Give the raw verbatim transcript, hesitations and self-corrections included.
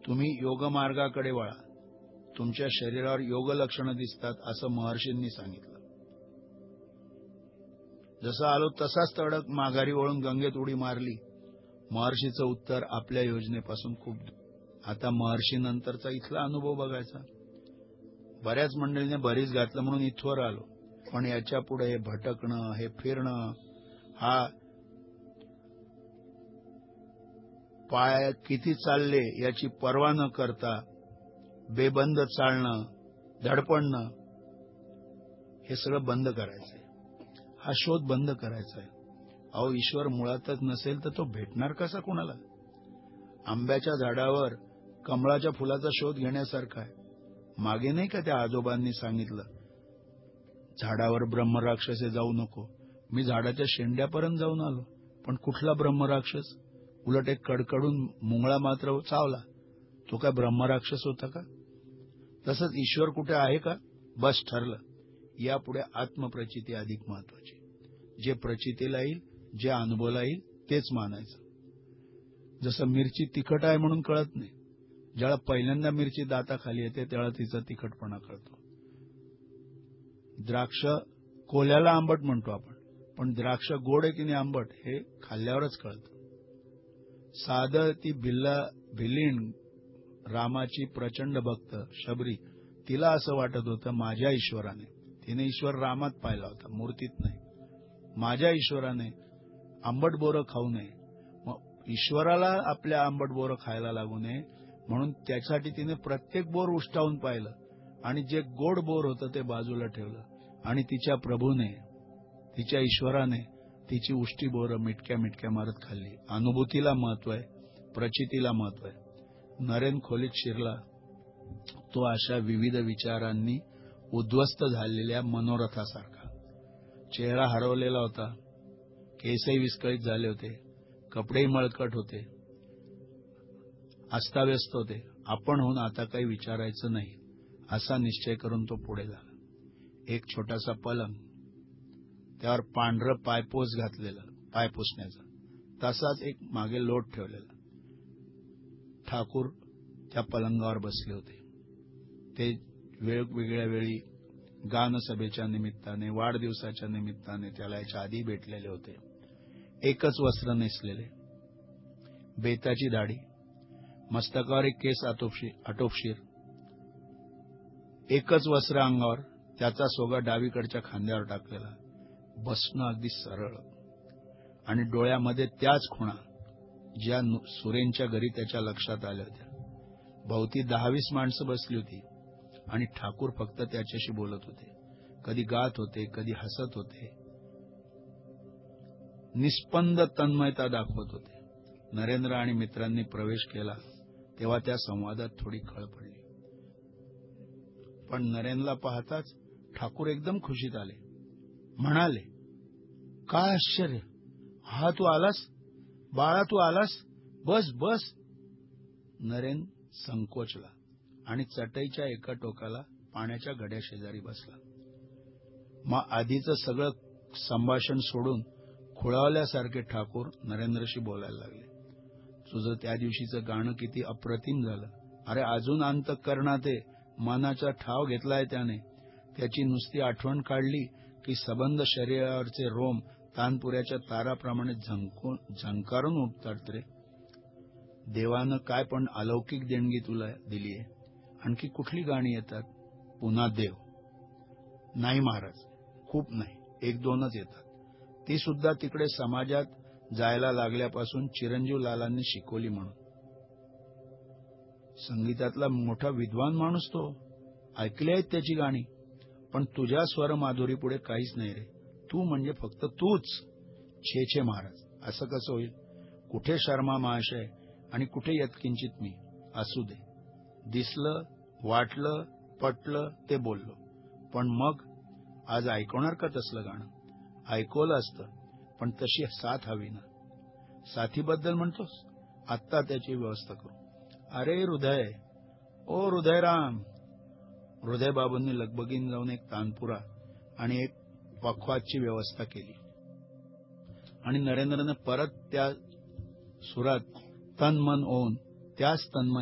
तुम्ही योगमार्गाकडे वळा, तुमच्या शरीरावर योग लक्षणं दिसतात असं महर्षींनी सांगितलं. जसं आलो तसाच तडक माघारी वळून गंगेत उडी मारली. महर्षीचं उत्तर आपल्या योजनेपासून खूप दूर. आता महर्षीनंतरचा इथला अनुभव बघायचा. बऱ्याच मंडळीने भरीस घातलं म्हणून इथवर आलो, पण याच्या पुढे हे भटकणं, हे फिरणं, हा पाय किती चालले याची पर्वा न करता बेबंद चालणं, धडपडणं, हे सगळं बंद करायचंय. हा शोध बंद करायचा आहे. अहो, ईश्वर मुळातच नसेल तर तो भेटणार कसा कोणाला? आंब्याच्या झाडावर कमळाच्या फुलाचा शोध घेण्यासारखा आहे. मागे नाही का त्या आजोबांनी सांगितलं, झाडावर ब्रह्मराक्षसे जाऊ नको. मी झाडाच्या शेंड्यापर्यंत जाऊन आलो, पण कुठला ब्रह्मराक्षस? उलट एक कडकडून मुंगळा मात्र चावला. तो काय ब्रह्मराक्षस होता का? तसंच ईश्वर कुठे आहे का? बस ठरलं. यापुढे आत्मप्रचिती अधिक महत्वाची. जे प्रचितीला येईल, जे अनुभवला येईल तेच मानायचं. जसं मिरची तिखट आहे म्हणून कळत नाही. ज्याला पहिल्यांदा मिरची दाताखाली येते त्याला तिचा तिखटपणा कळतो. द्राक्ष कोल्याला आंबट म्हणतो आपण, पण द्राक्ष गोड आहे की नाही आंबट हे खाल्ल्यावरच कळतं. साधं ती भिल्ला भिलीण रामाची प्रचंड भक्त शबरी, तिला असं वाटत होतं माझ्या ईश्वराने, तिने ईश्वर रामात पाहिला होता, मूर्तीत नाही. माझ्या ईश्वराने आंबट बोरं खाऊ नये, मग ईश्वराला आपल्या आंबट बोरं खायला लागू नये म्हणून त्यासाठी तिने प्रत्येक बोर उष्टावून पाहिलं आणि जे गोड बोर होतं ते बाजूला ठेवलं. आणि तिच्या प्रभूने, तिच्या ईश्वराने तिची उष्टी बोरं मिटक्या मिटक्या मारत खाल्ली. अनुभूतीला महत्व आहे, प्रचितीला महत्व आहे. नरेन खोलीत शिरला तो अशा विविध विचारांनी उद्ध्वस्त झालेल्या मनोरथासारखा. चेहरा हरवलेला होता, केसही विस्कळीत झाले होते, कपडेही मळकट होते, अस्ताव्यस्त होते. आपण होऊन आता काही विचारायचं नाही असा निश्चय करून तो पुढे झाला. एक छोटासा पलंग, त्यावर पांढरं पायपोस घातलेलं, पाय पुसण्याचा, तसाच एक मागे लोट ठेवलेला. ठाकूर त्या पलंगावर बसले होते. ते वेगवेगळ्या वेळी गानसभेच्या निमित्ताने, वाढदिवसाच्या निमित्ताने त्याला याच्या आधी भेटलेले होते. एकच वस्त्र नेसलेले, बेताची दाढी, मस्तकावर एक केस आटोपशीर, एकच वस्त्र अंगावर, त्याचा सोगा डावीकडच्या खांद्यावर टाकलेला, बसणं अगदी सरळ आणि डोळ्यामध्ये त्याच खुणा ज्या सुरेंच्या घरी त्याच्या लक्षात आल्या होत्या. भोवती दहावीस माणसं बसली होती आणि ठाकूर फक्त त्याच्याशी बोलत होते. कधी गात होते, कधी हसत होते, निस्पंद तन्मयता दाखवत होते. नरेंद्र आणि मित्रांनी प्रवेश केला तेव्हा त्या संवादात थोडी खळ पडली. पण नरेंद्रला पाहताच ठाकूर एकदम खुशीत आले. म्हणाले, काय आश्चर्य, हा तू आलास बाळा, तू आलास, बस बस. नरेन संकोचला आणि चटईच्या एका टोकाला पाण्याच्या घड्या शेजारी बसला. मग आधीचं सगळं संभाषण सोडून खुळावल्यासारखे ठाकूर नरेंद्रशी बोलायला लागले. तुझं त्या दिवशीचं गाणं किती अप्रतिम झालं. अरे अजून अंतःकरणात आहे, मनाचा ठाव घेतलाय त्याने. त्याची नुसती आठवण काढली की सबंध शरीरावरचे रोम तानपुऱ्याच्या ताराप्रमाणे झंकून झंकारून उठतात रे. देवानं काय पण अलौकिक देणगी तुला दिलीये. आणखी कुठली गाणी येतात? पुन्हा देव नाही महाराज, खूप नाही, एक दोनच येतात. ती सुद्धा तिकडे समाजात जायला लागल्यापासून चिरंजीव लालांनी शिकवली म्हणून. संगीतातला मोठा विद्वान माणूस तो, ऐकली आहेत त्याची गाणी. पण तुझ्या स्वर माधुरी पुढे काहीच नाही रे. तू म्हणजे फक्त तूच. छे छे महाराज, असं कसं होईल? कुठे शर्मा महाशय आणि कुठे यत्किंचित मी. असू दे, दिसलं, वाटलं, पटलं ते बोललो. पण मग आज ऐकवणार का तसलं गाणं? ऐकवलं असतं, पण तशी साथ हवी ना. साथीबद्दल म्हणतोस? आत्ता त्याची व्यवस्था करू. अरे हृदय, ओ हृदयराम. हृदयबाबूंनी लगबगीन जाऊन एक तानपुरा आणि एक पखवाजची व्यवस्था केली आणि नरेंद्रने परत त्या सुरात तन मन ओवून त्याच तन्मय